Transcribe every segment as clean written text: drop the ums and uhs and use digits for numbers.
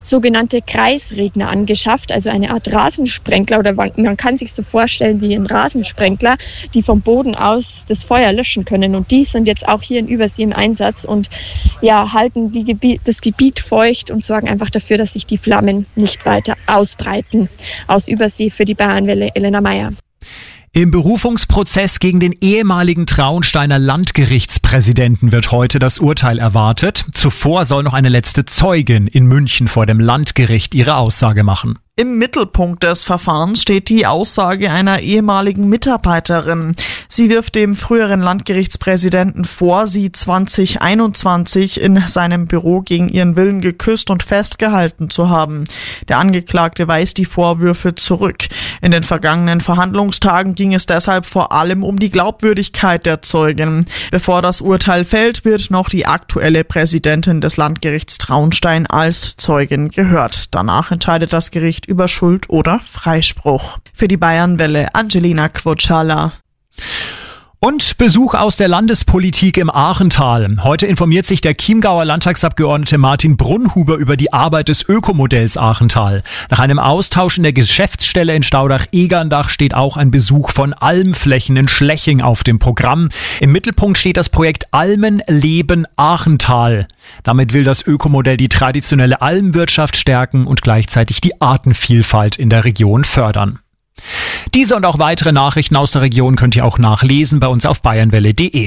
sogenannte Kreisregner angeschafft, also eine Art Rasensprenkler, oder man kann sich so vorstellen wie ein Rasensprenkler, die vom Boden aus das Feuer löschen können. Und die sind jetzt auch hier in Übersee im Einsatz und halten das Gebiet feucht und sorgen einfach dafür, dass sich die Flammen nicht weiter ausbreiten. Aus Übersee für die Bayernwelle, Elena Meyer. Im Berufungsprozess gegen den ehemaligen Traunsteiner Landgerichtspräsidenten wird heute das Urteil erwartet. Zuvor soll noch eine letzte Zeugin in München vor dem Landgericht ihre Aussage machen. Im Mittelpunkt des Verfahrens steht die Aussage einer ehemaligen Mitarbeiterin. Sie wirft dem früheren Landgerichtspräsidenten vor, sie 2021 in seinem Büro gegen ihren Willen geküsst und festgehalten zu haben. Der Angeklagte weist die Vorwürfe zurück. In den vergangenen Verhandlungstagen ging es deshalb vor allem um die Glaubwürdigkeit der Zeugin. Bevor das Urteil fällt, wird noch die aktuelle Präsidentin des Landgerichts Traunstein als Zeugin gehört. Danach entscheidet das Gericht über Schuld oder Freispruch. Für die Bayernwelle Angelina Quotschala. Und Besuch aus der Landespolitik im Aachental. Heute informiert sich der Chiemgauer Landtagsabgeordnete Martin Brunhuber über die Arbeit des Ökomodells Aachental. Nach einem Austausch in der Geschäftsstelle in Staudach-Egerndach steht auch ein Besuch von Almflächen in Schleching auf dem Programm. Im Mittelpunkt steht das Projekt Almen leben Aachental. Damit will das Ökomodell die traditionelle Almwirtschaft stärken und gleichzeitig die Artenvielfalt in der Region fördern. Diese und auch weitere Nachrichten aus der Region könnt ihr auch nachlesen bei uns auf bayernwelle.de.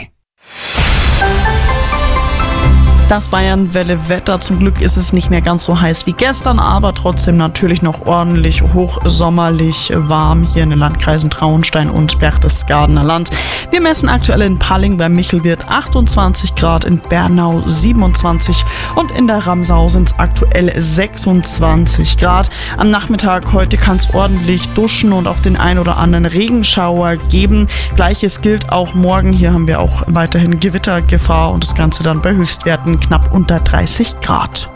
Das Bayernwelle-Wetter, zum Glück ist es nicht mehr ganz so heiß wie gestern, aber trotzdem natürlich noch ordentlich hochsommerlich warm hier in den Landkreisen Traunstein und Berchtesgadener Land. Wir messen aktuell in Palling bei Michelwirt 28 Grad, in Bernau 27 und in der Ramsau sind es aktuell 26 Grad. Am Nachmittag heute kann es ordentlich duschen und auch den ein oder anderen Regenschauer geben. Gleiches gilt auch morgen. Hier haben wir auch weiterhin Gewittergefahr und das Ganze dann bei Höchstwerten knapp unter 30 Grad.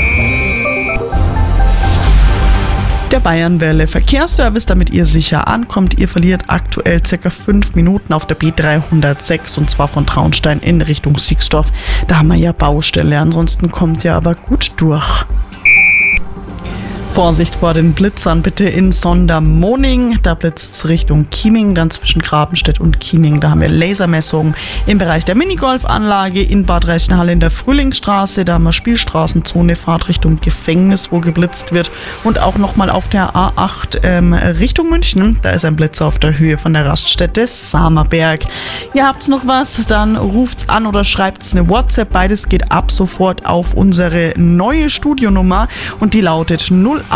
Der Bayernwelle Verkehrsservice, damit ihr sicher ankommt. Ihr verliert aktuell ca. 5 Minuten auf der B306 und zwar von Traunstein in Richtung Sixdorf. Da haben wir ja Baustelle, ansonsten kommt ihr aber gut durch. Vorsicht vor den Blitzern bitte in Sondermoning. Da blitzt es Richtung Chieming, dann zwischen Grabenstedt und Chieming. Da haben wir Lasermessungen im Bereich der Minigolfanlage in Bad Reichenhall in der Frühlingsstraße. Da haben wir Spielstraßenzone, Fahrt Richtung Gefängnis, wo geblitzt wird. Und auch nochmal auf der A8 Richtung München. Da ist ein Blitzer auf der Höhe von der Raststätte Samerberg. Ihr habt's noch was, dann ruft's an oder schreibt's eine WhatsApp. Beides geht ab sofort auf unsere neue Studionummer und die lautet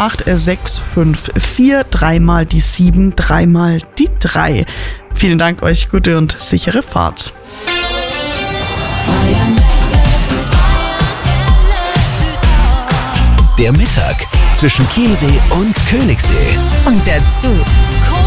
08654 3 mal die 7, 3 mal die 3. Vielen Dank euch, gute und sichere Fahrt. Der Mittag zwischen Chiemsee und Königssee. Und dazu